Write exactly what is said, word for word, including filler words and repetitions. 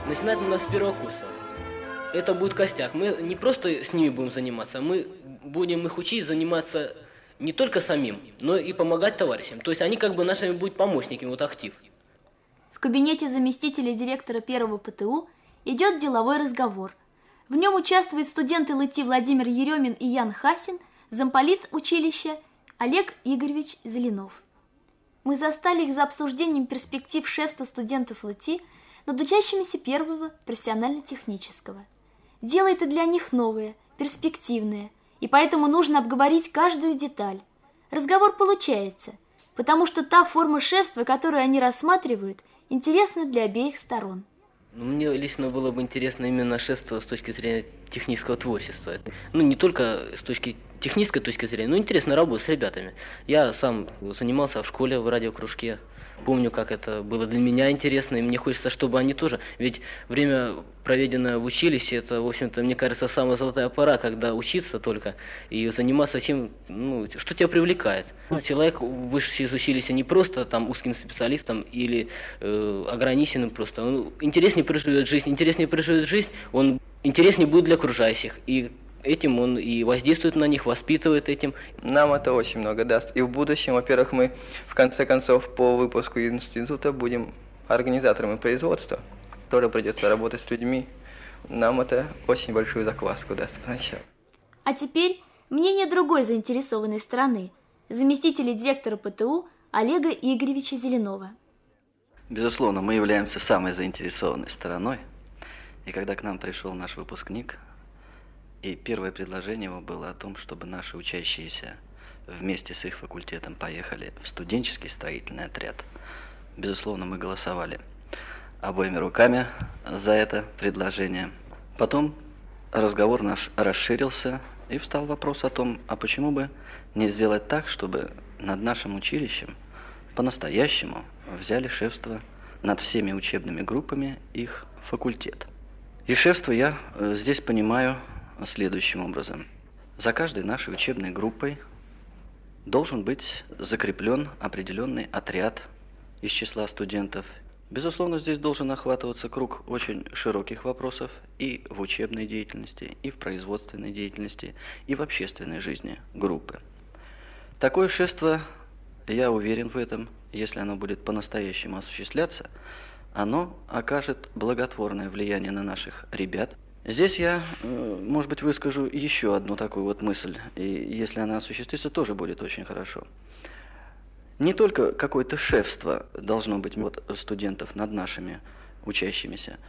начинать надо с первого курса. Это будет костяк. Мы не просто с ними будем заниматься, мы будем их учить заниматься не только самим, но и помогать товарищам. То есть они как бы нашими будут помощниками, вот актив. В кабинете заместителя директора первого ПТУ идет деловой разговор. В нем участвуют студенты ЛИТИ Владимир Еремин и Ян Хасин, замполит училища Олег Игоревич Зеленов. Мы застали их за обсуждением перспектив шефства студентов ЛИТИ над учащимися первого профессионально-технического. Дело это для них новое, перспективное, и поэтому нужно обговорить каждую деталь. Разговор получается, потому что та форма шефства, которую они рассматривают, интересна для обеих сторон. Мне лично было бы интересно именно шефство с точки зрения технического творчества. Ну, не только с точки технической точки зрения, но интересно работать с ребятами. Я сам занимался в школе в радиокружке. Помню, как это было для меня интересно, и мне хочется, чтобы они тоже... Ведь время, проведенное в училище, это, в общем-то, мне кажется, самая золотая пора, когда учиться только и заниматься тем, ну, что тебя привлекает. Человек, вышедший из училища, не просто там узким специалистом или э, ограниченным просто. Он интереснее проживет жизнь, интереснее проживет жизнь, он интереснее будет для окружающих. И этим он и воздействует на них, воспитывает этим. Нам это очень много даст. И в будущем, во-первых, мы в конце концов по выпуску института будем организаторами производства. Тоже придется работать с людьми. Нам это очень большую закваску даст поначалу. А теперь мнение другой заинтересованной стороны, заместителя директора ПТУ Олега Игоревича Зеленова. Безусловно, мы являемся самой заинтересованной стороной. И когда к нам пришел наш выпускник, и первое предложение его было о том, чтобы наши учащиеся вместе с их факультетом поехали в студенческий строительный отряд. Безусловно, мы голосовали обоими руками за это предложение. Потом разговор наш расширился, и встал вопрос о том, а почему бы не сделать так, чтобы над нашим училищем по-настоящему взяли шефство над всеми учебными группами их факультет. И шефство я здесь понимаю следующим образом. За каждой нашей учебной группой должен быть закреплен определенный отряд из числа студентов. Безусловно, здесь должен охватываться круг очень широких вопросов и в учебной деятельности, и в производственной деятельности, и в общественной жизни группы. Такое шефство, я уверен в этом, если оно будет по-настоящему осуществляться, оно окажет благотворное влияние на наших ребят. Здесь я, может быть, выскажу еще одну такую вот мысль, и если она осуществится, тоже будет очень хорошо. Не только какое-то шефство должно быть от студентов над нашими учащимися,